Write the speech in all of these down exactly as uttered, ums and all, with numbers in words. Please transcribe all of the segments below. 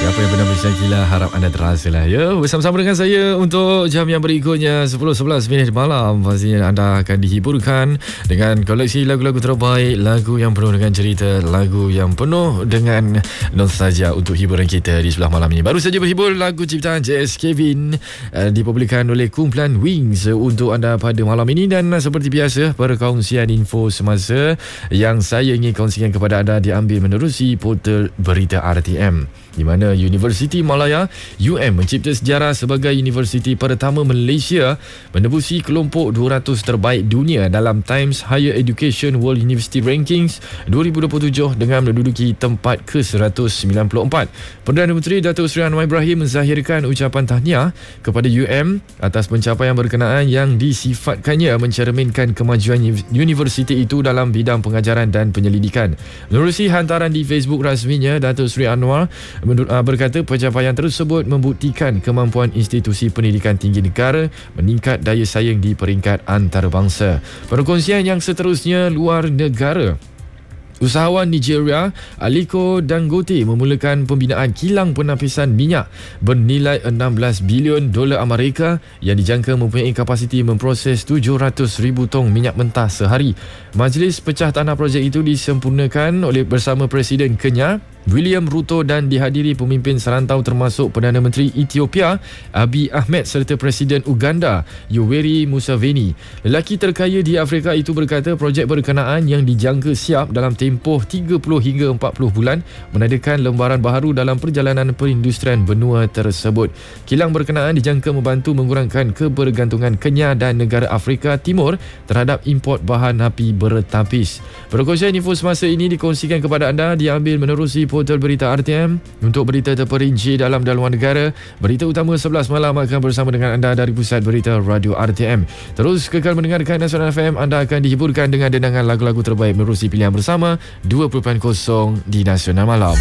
Siapa yang pernah bersyakila, harap anda terasa lah ya. Bersama-sama dengan saya untuk jam yang berikutnya sepuluh sebelas minit malam. Pastinya anda akan dihiburkan dengan koleksi lagu-lagu terbaik, lagu yang penuh dengan cerita, lagu yang penuh dengan nostalgia untuk hiburan kita di sebelah malam ini. Baru saja berhibur lagu ciptaan J S Kevin uh, dipublikkan oleh kumpulan Wings untuk anda pada malam ini. Dan uh, seperti biasa, perkongsian info semasa yang saya ingin kongsikan kepada anda diambil menerusi portal berita R T M, di mana Universiti Malaya U M mencipta sejarah sebagai universiti pertama Malaysia menembusi kelompok dua ratus terbaik dunia dalam Times Higher Education World University Rankings dua ribu dua puluh tujuh dengan menduduki tempat ke seratus sembilan puluh empat. Perdana Menteri Datuk Seri Anwar Ibrahim menzahirkan ucapan tahniah kepada U M atas pencapaian berkenaan yang disifatkannya mencerminkan kemajuan universiti itu dalam bidang pengajaran dan penyelidikan. Menerusi hantaran di Facebook rasminya, Datuk Seri Anwar berkata pencapaian tersebut membuktikan kemampuan institusi pendidikan tinggi negara meningkat daya saing di peringkat antarabangsa. Perkongsian yang seterusnya, luar negara. Usahawan Nigeria Aliko Dangote memulakan pembinaan kilang penapisan minyak bernilai enam belas bilion dolar Amerika yang dijangka mempunyai kapasiti memproses tujuh ratus ribu tong minyak mentah sehari. Majlis pecah tanah projek itu disempurnakan oleh bersama Presiden Kenya William Ruto dan dihadiri pemimpin serantau termasuk Perdana Menteri Ethiopia Abiy Ahmed serta Presiden Uganda Yoweri Museveni. Lelaki terkaya di Afrika itu berkata projek berkenaan yang dijangka siap dalam tempoh tiga puluh hingga empat puluh bulan menandakan lembaran baharu dalam perjalanan perindustrian benua tersebut. Kilang berkenaan dijangka membantu mengurangkan kebergantungan Kenya dan negara Afrika Timur terhadap import bahan api bertapis. Perkongsian info semasa ini dikongsikan kepada anda diambil menerusi portal berita R T M. Untuk berita terperinci dalam dan luar negara, berita utama sebelas malam akan bersama dengan anda dari Pusat Berita Radio R T M. Terus kekal mendengarkan Nasional F M. Anda akan dihiburkan dengan dendangan lagu-lagu terbaik menerusi pilihan bersama dua puluh kosong di Nasional Malam.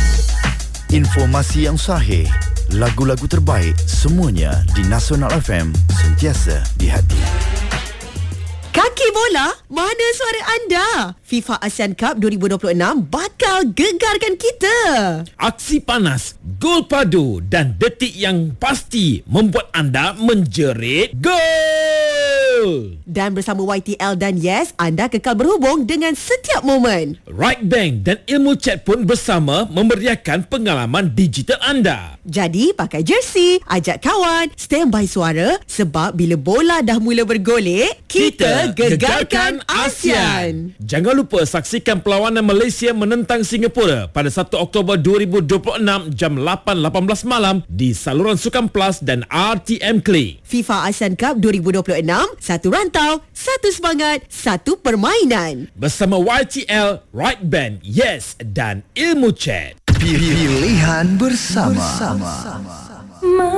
Informasi yang sahih, lagu-lagu terbaik, semuanya di Nasional F M, sentiasa di hati. Kaki bola, mana suara anda? FIFA Asian Cup dua ribu dua puluh enam bakal gegarkan kita. Aksi panas, gol padu dan detik yang pasti membuat anda menjerit gol. Dan bersama Y T L dan Yes, anda kekal berhubung dengan setiap momen. Right Bank dan Ilmu Chat pun bersama memeriahkan pengalaman digital anda. Jadi pakai jersey, ajak kawan, standby suara sebab bila bola dah mula bergolek, kita gegarkan ASEAN. Jangan lupa saksikan perlawanan Malaysia menentang Singapura pada satu Oktober dua ribu dua puluh enam jam lapan lapan belas malam di saluran Sukan Plus dan R T M Klik. FIFA Asian Cup dua ribu dua puluh enam, satu rantau, satu semangat, satu permainan. Bersama Y T L, Right Band, Yes dan Ilmu Chat. Pilihan bersama. bersama.